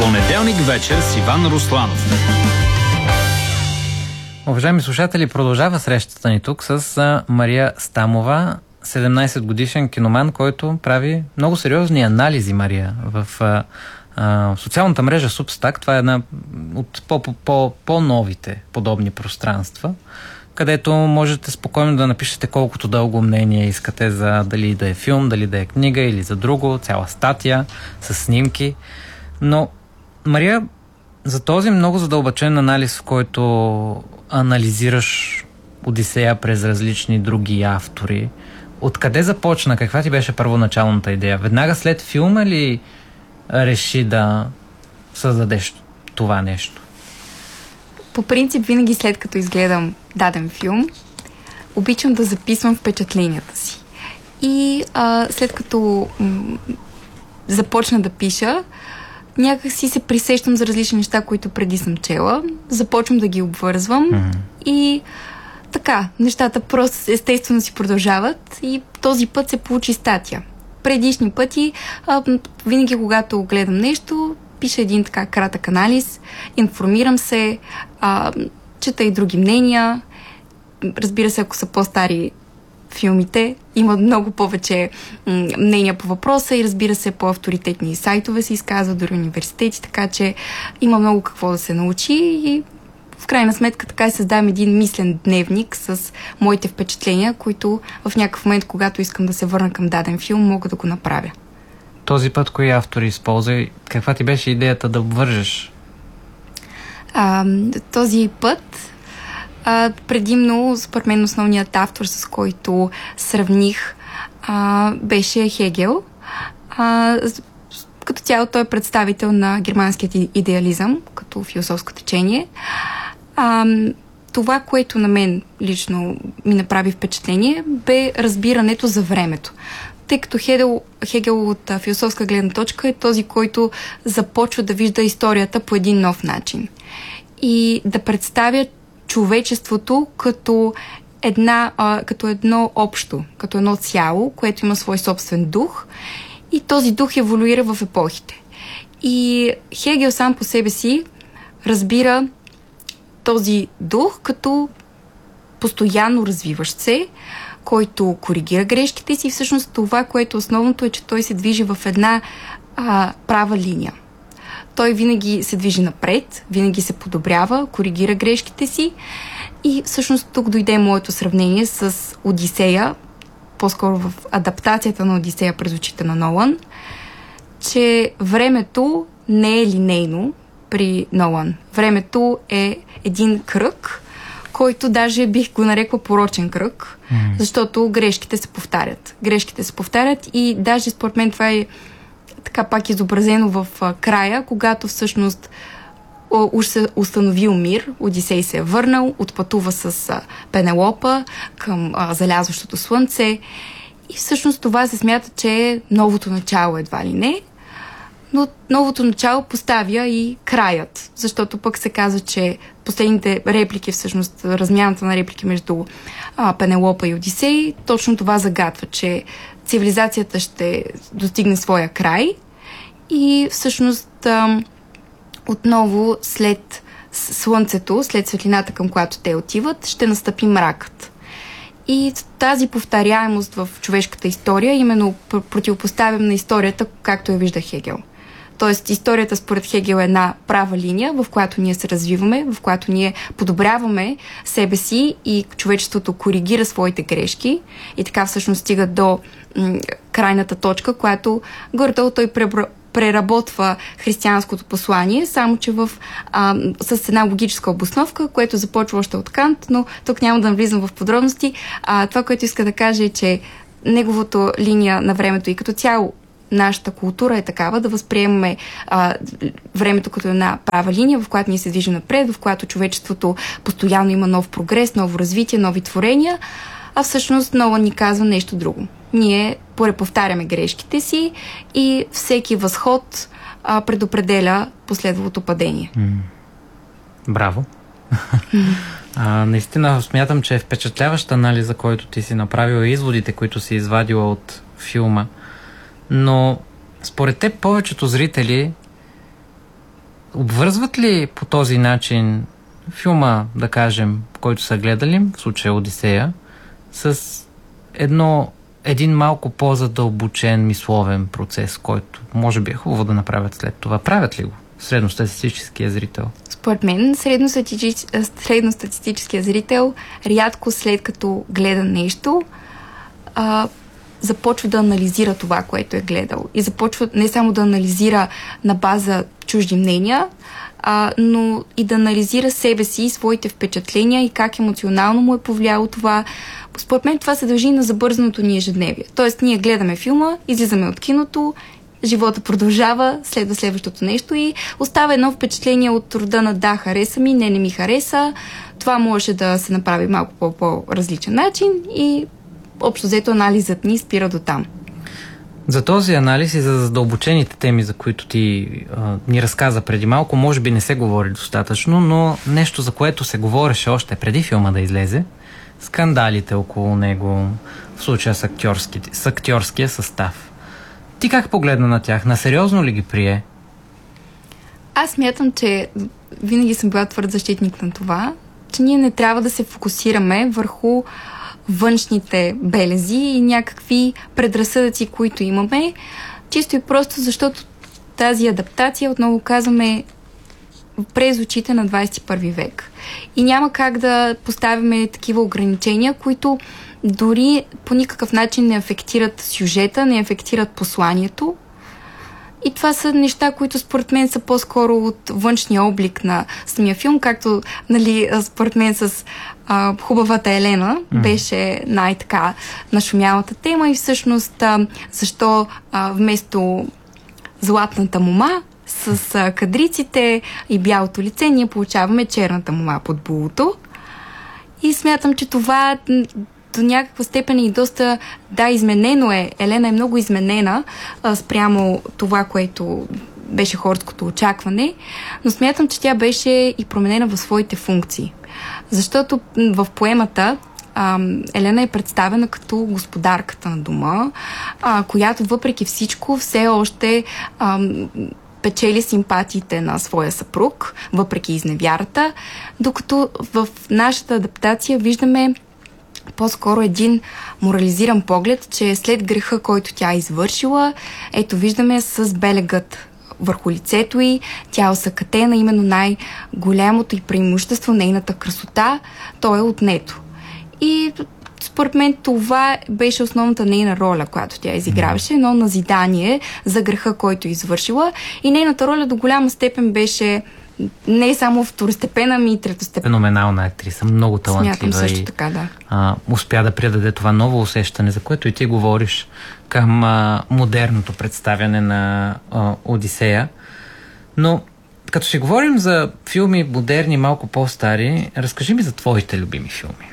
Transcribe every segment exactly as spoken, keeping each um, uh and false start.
Понеделник вечер с Иван Русланов. Уважаеми слушатели, продължава срещата ни тук с Мария Стамова, седемнайсет годишен киноман, който прави много сериозни анализи, Мария, в а, а, социалната мрежа Substack. Това е една от по-новите подобни пространства, където можете спокойно да напишете колкото дълго мнение искате за дали да е филм, дали да е книга или за друго, цяла статия с снимки. Но, Мария, за този много задълбочен анализ, в който анализираш Одисея през различни други автори, откъде започна? Каква ти беше първоначалната идея? Веднага след филма ли реши да създадеш това нещо? По принцип, винаги след като изгледам даден филм, обичам да записвам впечатленията си. И а, след като м- започна да пиша, някак си се присещам за различни неща, които преди съм чела. Започвам да ги обвързвам mm-hmm. и така, нещата просто естествено си продължават и този път се получи статия. Предишни пъти, а, винаги когато гледам нещо, пиша един така кратък анализ, информирам се, а, чета и други мнения. Разбира се, ако са по-стари филмите, има много повече м- мнения по въпроса и разбира се, по-авторитетни сайтове се изказват, дори университети, така че има много какво да се научи и в крайна сметка така и създавам един мислен дневник с моите впечатления, които в някакъв момент, когато искам да се върна към даден филм, мога да го направя. Този път кои автори използва? Каква ти беше идеята да обвържеш? А, този път а, предимно, според мен, основният автор, с който сравних, а, беше Хегел. А, като цяло той е представител на германският идеализъм, като философско течение. А, това, което на мен лично ми направи впечатление, бе разбирането за времето. Тъй като Хегел, Хегел от а, философска гледна точка е този, който започва да вижда историята по един нов начин. И да представя човечеството като, една, а, като едно общо, като едно цяло, което има свой собствен дух и този дух еволюира в епохите. И Хегел сам по себе си разбира този дух като постоянно развиващ се, който коригира грешките си. Всъщност това, което основното е, че той се движи в една а, права линия. Той винаги се движи напред, винаги се подобрява, коригира грешките си и всъщност тук дойде моето сравнение с Одисея, по-скоро в адаптацията на Одисея през очите на Нолан, че времето не е линейно при Нолан. Времето е един кръг, който даже бих го нарекла порочен кръг, mm. защото грешките се повтарят. Грешките се повтарят и даже според мен това е така пак изобразено в а, края, когато всъщност уж се установил мир, Одисей се е върнал, отпътува с а, Пенелопа към а, залязващото слънце и всъщност това се смята, че е новото начало едва ли не, но новото начало поставя и краят, защото пък се казва, че последните реплики, всъщност размяната на реплики между а, Пенелопа и Одисей, точно това загатва, че цивилизацията ще достигне своя край и всъщност а, отново след слънцето, след светлината, към която те отиват, ще настъпи мракът. И тази повторяемост в човешката история именно противопоставям на историята, както я вижда Хегел. Тоест, историята според Хегел е една права линия, в която ние се развиваме, в която ние подобряваме себе си и човечеството коригира своите грешки и така всъщност стига до м- крайната точка, която горе-долу той пребра- преработва християнското послание, само че в, а, с една логическа обосновка, което започва още от Кант, но тук няма да навлизам в подробности. А, това, което иска да кажа е, че неговото линия на времето и като цяло нашата култура е такава, да възприемаме а, времето като една права линия, в която ние се движим напред, в която човечеството постоянно има нов прогрес, ново развитие, нови творения, а всъщност Нолан ни казва нещо друго. Ние преповтаряме грешките си и всеки възход а, предопределя последвалото падение. Mm. Браво! Mm. а, наистина смятам, че е впечатляващ анализа, който ти си направил и изводите, които си извадила от филма. Но според теб повечето зрители обвързват ли по този начин филма, да кажем, който са гледали, в случая Одисея, с едно, един малко по-задълбочен мисловен процес, който може би е хубаво да направят след това? Правят ли го средностатистическия зрител? Според мен, средностатистическия зрител рядко след като гледа нещо, а, започва да анализира това, което е гледал. И започва не само да анализира на база чужди мнения, а, но и да анализира себе си и своите впечатления и как емоционално му е повлияло това. Според мен това се дължи на забързаното ни ежедневие. Тоест, ние гледаме филма, излизаме от киното, живота продължава, следва следващото нещо и остава едно впечатление от рода на да, хареса ми, не, не ми хареса. Това може да се направи малко по по-различен начин и общо взето анализът ни спира до там. За този анализ и за задълбочените теми, за които ти а, ни разказа преди малко, може би не се говори достатъчно, но нещо, за което се говореше още преди филма да излезе, скандалите около него, в случая с, с актьорския състав. Ти как погледна на тях? Насериозно ли ги прие? Аз смятам, че винаги съм била твърд защитник на това, че ние не трябва да се фокусираме върху външните белези и някакви предразсъдъци, които имаме, чисто и просто защото тази адаптация, отново казваме, през очите на двадесет и първи век. И няма как да поставяме такива ограничения, които дори по никакъв начин не афектират сюжета, не афектират посланието. И това са неща, които според мен са по-скоро от външния облик на самия филм, както, нали, според мен с а, хубавата Елена mm. беше най-така нашумялата тема и всъщност а, защо а, вместо златната мома с а, кадриците и бялото лице ние получаваме черната мома под булото. И смятам, че това до някаква степен и доста, да, изменено е. Елена е много изменена а, спрямо това, което беше хорското очакване, но смятам, че тя беше и променена в своите функции. Защото в поемата а, Елена е представена като господарката на дома, а, която въпреки всичко все още а, печели симпатиите на своя съпруг, въпреки изневярата, докато в нашата адаптация виждаме по-скоро един морализиран поглед, че след греха, който тя е извършила, ето виждаме с белегът върху лицето й, тя е осакатена, именно най-голямото и преимущество, нейната красота, то е отнето. И според мен това беше основната нейна роля, която тя изиграваше, едно назидание за греха, който е извършила, и нейната роля до голяма степен беше не само второстепена, ми и третостепена. Феноменална актриса, много талантлива. Смятам също така, да. А, успя да придаде това ново усещане, за което и ти говориш, към а, модерното представяне на а, Одисея. Но като ще говорим за филми модерни, малко по-стари, разкажи ми за твоите любими филми.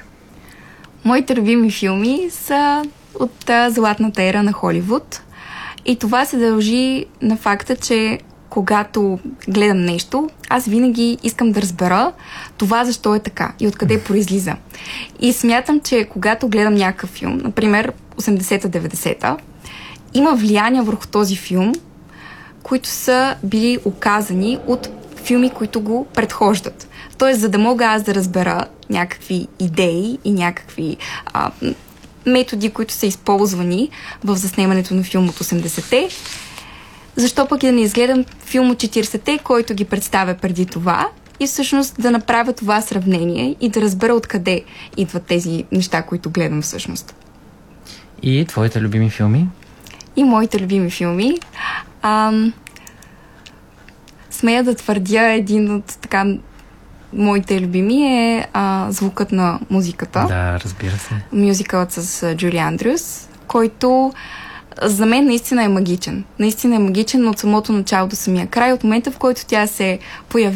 Моите любими филми са от а, златната ера на Холивуд. И това се дължи на факта, че когато гледам нещо, аз винаги искам да разбера това защо е така и откъде произлиза. И смятам, че когато гледам някакъв филм, например осемдесета-деветдесета, има влияние върху този филм, които са били оказани от филми, които го предхождат. Тоест, за да мога аз да разбера някакви идеи и някакви а, методи, които са използвани в заснемането на филм от осемдесетте, защо пък и да не изгледам филм от четиридесетте, който ги представя преди това, и всъщност да направя това сравнение и да разбера откъде идват тези неща, които гледам всъщност. И твоите любими филми? И моите любими филми. Ам... Смея да твърдя, един от така моите любими е а, Звукът на музиката. Да, разбира се. Мюзикълът с Джули Андрюс, който за мен наистина е магичен. Наистина е магичен от самото начало до самия край, от момента, в който тя се появи